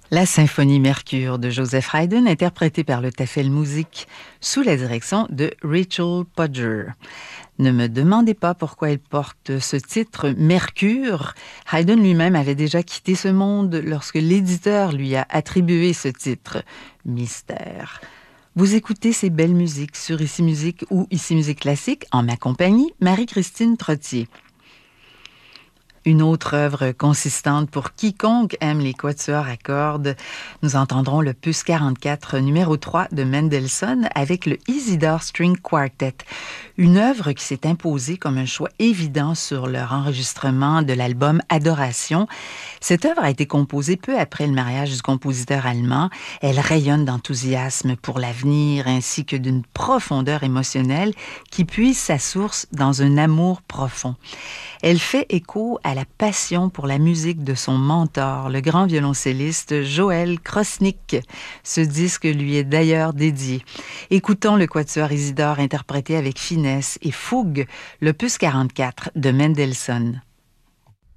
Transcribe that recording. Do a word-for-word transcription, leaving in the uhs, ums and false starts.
La symphonie Mercure de Joseph Haydn, interprétée par le Tafelmusik sous la direction de Rachel Podger. Ne me demandez pas pourquoi il porte ce titre Mercure. Haydn lui-même avait déjà quitté ce monde lorsque l'éditeur lui a attribué ce titre. Mystère. Vous écoutez ces belles musiques sur Ici Musique ou Ici Musique Classique en ma compagnie, Marie-Christine Trottier. Une autre œuvre consistante pour quiconque aime les quatuors à cordes. Nous entendrons l'opus quarante-quatre, numéro trois de Mendelssohn avec le Isidore String Quartet. Une œuvre qui s'est imposée comme un choix évident sur leur enregistrement de l'album Adoration. Cette œuvre a été composée peu après le mariage du compositeur allemand. Elle rayonne d'enthousiasme pour l'avenir ainsi que d'une profondeur émotionnelle qui puise sa source dans un amour profond. Elle fait écho à la passion pour la musique de son mentor, le grand violoncelliste Joël Krosnick. Ce disque lui est d'ailleurs dédié. Écoutons le quatuor Isidore interprété avec finesse et fougue, l'opus quarante-quatre de Mendelssohn.